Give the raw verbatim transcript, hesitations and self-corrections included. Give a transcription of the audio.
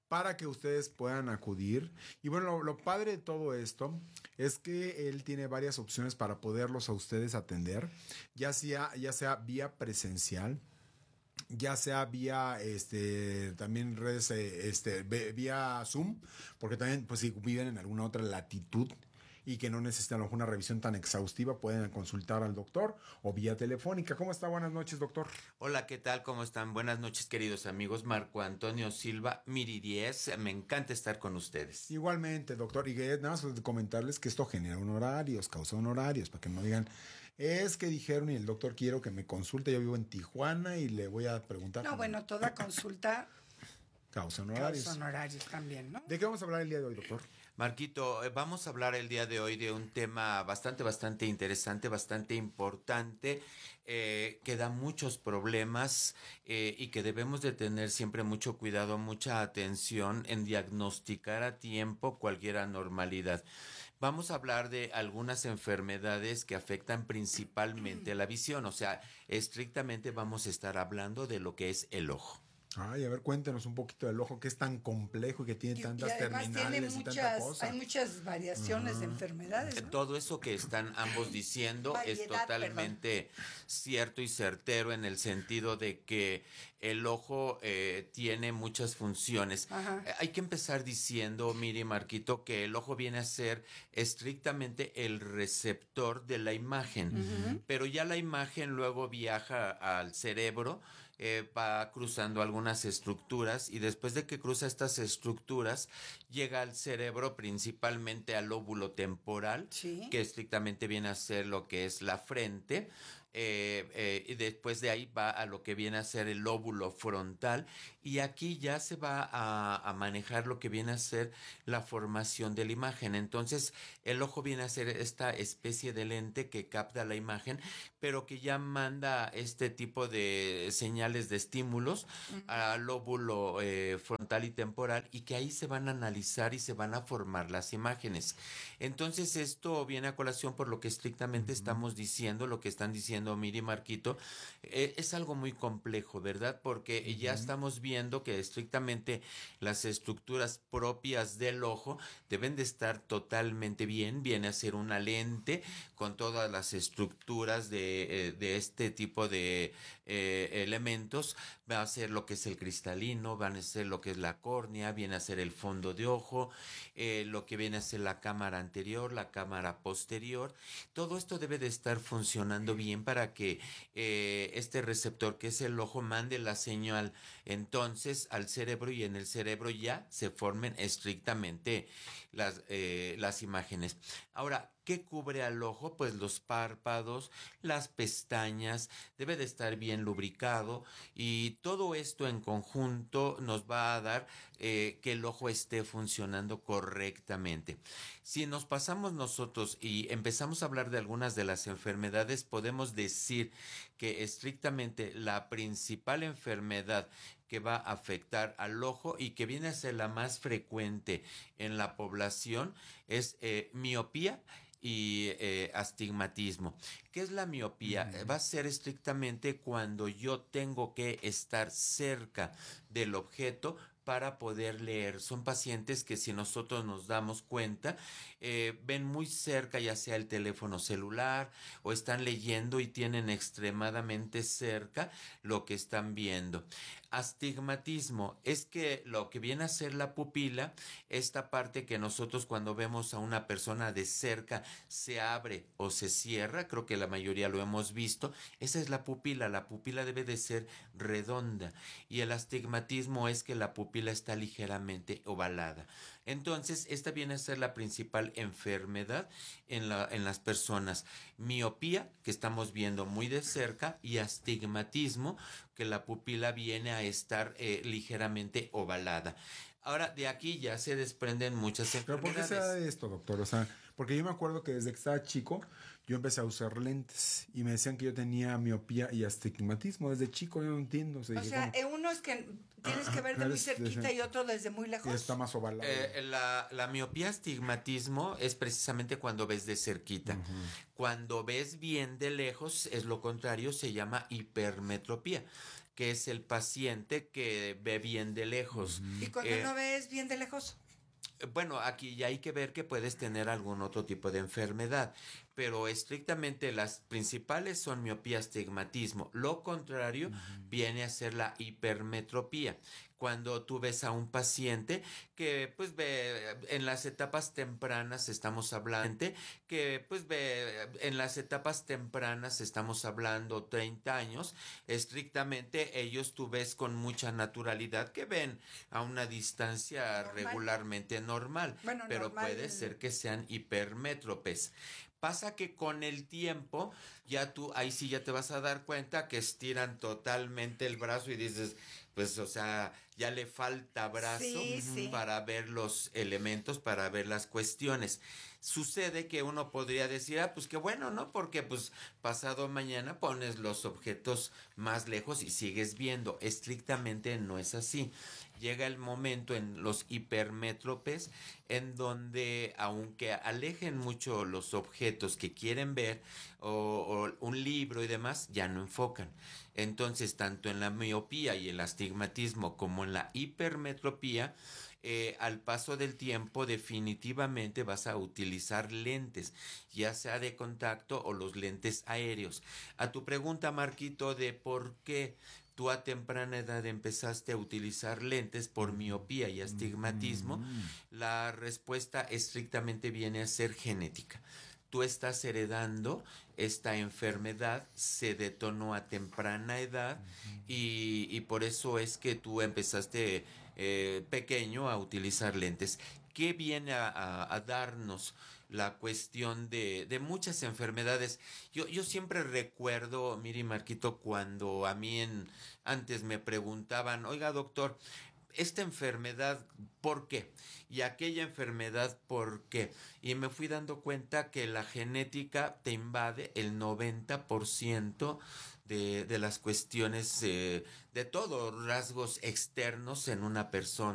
para que ustedes puedan acudir. Y bueno, lo, lo padre de todo esto es que él tiene varias opciones para poderlos a ustedes atender, ya sea, ya sea vía presencial, ya sea vía este también redes eh, este vía Zoom, porque también pues si viven en alguna otra latitud y que no necesitan a lo mejor una revisión tan exhaustiva, pueden consultar al doctor o vía telefónica. ¿Cómo está? Buenas noches, doctor. Hola, ¿qué tal? ¿Cómo están? Buenas noches, queridos amigos. Marco Antonio Silva, Miri diez. Me encanta estar con ustedes. Igualmente, doctor. Y que nada más comentarles que esto genera honorarios, causa honorarios, para que no digan, es que dijeron y el doctor quiero que me consulte. Yo vivo en Tijuana y le voy a preguntar. No, bueno, toda consulta causa honorarios. Causa honorarios también, ¿no? ¿De qué vamos a hablar el día de hoy, doctor? Marquito, vamos a hablar el día de hoy de un tema bastante, bastante interesante, bastante importante, eh, que da muchos problemas eh, y que debemos de tener siempre mucho cuidado, mucha atención en diagnosticar a tiempo cualquier anormalidad. Vamos a hablar de algunas enfermedades que afectan principalmente la visión, o sea, estrictamente vamos a estar hablando de lo que es el ojo. Ay, a ver, cuéntenos un poquito del ojo, que es tan complejo y que tiene Y, tantas y además terminales tiene y muchas, tanta cosa. hay muchas variaciones uh-huh. de enfermedades, ¿no? Todo eso que están ambos diciendo Variedad, es totalmente perdón. cierto y certero en el sentido de que el ojo eh, tiene muchas funciones. Ajá. Hay que empezar diciendo, Miri, Marquito, que el ojo viene a ser estrictamente el receptor de la imagen, uh-huh. pero ya la imagen luego viaja al cerebro, eh, va cruzando algunas estructuras y después de que cruza estas estructuras llega al cerebro, principalmente al lóbulo temporal, sí. que estrictamente viene a ser lo que es la frente. Eh, eh, y después de ahí va a lo que viene a ser el lóbulo frontal y aquí ya se va a, a manejar lo que viene a ser la formación de la imagen. Entonces el ojo viene a ser esta especie de lente que capta la imagen, pero que ya manda este tipo de señales de estímulos uh-huh. al lóbulo eh, frontal y temporal y que ahí se van a analizar y se van a formar las imágenes. Entonces esto viene a colación por lo que estrictamente uh-huh. estamos diciendo, lo que están diciendo Miri, Marquito, eh, es algo muy complejo, ¿verdad? Porque uh-huh. ya estamos viendo que estrictamente las estructuras propias del ojo deben de estar totalmente bien, viene a ser una lente con todas las estructuras de, eh, de este tipo de eh, elementos, va a ser lo que es el cristalino, van a ser lo que es la córnea, viene a ser el fondo de ojo, eh, lo que viene a ser la cámara anterior, la cámara posterior, todo esto debe de estar funcionando bien para que eh, este receptor que es el ojo mande la señal entonces al cerebro y en el cerebro ya se formen estrictamente las, eh, las imágenes. Ahora, ¿qué cubre al ojo? Pues los párpados, las pestañas, debe de estar bien lubricado y todo esto en conjunto nos va a dar eh, que el ojo esté funcionando correctamente. Si nos pasamos nosotros y empezamos a hablar de algunas de las enfermedades, podemos decir que estrictamente la principal enfermedad que va a afectar al ojo y que viene a ser la más frecuente en la población es eh, miopía y eh, astigmatismo. ¿Qué es la miopía? Uh-huh. Va a ser estrictamente cuando yo tengo que estar cerca del objeto para poder leer. Son pacientes que si nosotros nos damos cuenta, eh, ven muy cerca ya sea el teléfono celular o están leyendo y tienen extremadamente cerca lo que están viendo. Astigmatismo es que lo que viene a ser la pupila, esta parte que nosotros cuando vemos a una persona de cerca se abre o se cierra, creo que la mayoría lo hemos visto, esa es la pupila. La pupila debe de ser redonda y el astigmatismo es que la pupila está ligeramente ovalada. Entonces, esta viene a ser la principal enfermedad en, la, en las personas. Miopía, que estamos viendo muy de cerca, y astigmatismo, que la pupila viene a estar eh, ligeramente ovalada. Ahora, de aquí ya se desprenden muchas enfermedades. ¿Pero por qué se da esto, doctor? O sea, porque yo me acuerdo que desde que estaba chico, yo empecé a usar lentes y me decían que yo tenía miopía y astigmatismo. Desde chico yo no entiendo. O sea, o sea ¿cómo? uno es que tienes que ver de muy cerquita y otro desde muy lejos. Y está más ovalado. Eh, la, la miopía astigmatismo es precisamente cuando ves de cerquita. Uh-huh. Cuando ves bien de lejos, es lo contrario, se llama hipermetropía. que es el paciente que ve bien de lejos. ¿Y cuando Eh, no ves bien de lejos? Bueno, aquí ya hay que ver que puedes tener algún otro tipo de enfermedad, pero estrictamente las principales son miopía, astigmatismo. Lo contrario uh-huh. viene a ser la hipermetropía. Cuando tú ves a un paciente que pues ve en las etapas tempranas, estamos hablando, que pues ve en las etapas tempranas, estamos hablando treinta años, estrictamente ellos tú ves con mucha naturalidad que ven a una distancia normal. regularmente normal, bueno, pero normal. puede ser que sean hipermétropes. Pasa que con el tiempo, ya tú, ahí sí ya te vas a dar cuenta que estiran totalmente el brazo y dices, pues, o sea, ya le falta brazo sí, sí. para ver los elementos, para ver las cuestiones. Sucede que uno podría decir, ah, pues qué bueno, ¿no? Porque pues pasado mañana pones los objetos más lejos y sigues viendo. Estrictamente no es así. Llega el momento en los hipermétropes en donde aunque alejen mucho los objetos que quieren ver o, o un libro y demás, ya no enfocan. Entonces, tanto en la miopía y el astigmatismo como en la hipermetropía, eh, al paso del tiempo definitivamente vas a utilizar lentes, ya sea de contacto o los lentes aéreos. A tu pregunta, Marquito, de por qué tú a temprana edad empezaste a utilizar lentes por miopía y astigmatismo, mm. la respuesta estrictamente viene a ser genética. Tú estás heredando esta enfermedad, se detonó a temprana edad uh-huh. y, y por eso es que tú empezaste eh, pequeño a utilizar lentes. ¿Qué viene a, a, a darnos la cuestión de, de muchas enfermedades? Yo, yo siempre recuerdo, Miri Marquito, cuando a mí en, antes me preguntaban, oiga doctor, esta enfermedad, ¿por qué? Y aquella enfermedad, ¿por qué? Y me fui dando cuenta que la genética te invade el noventa por ciento de, de las cuestiones, eh, de todos rasgos externos en una persona.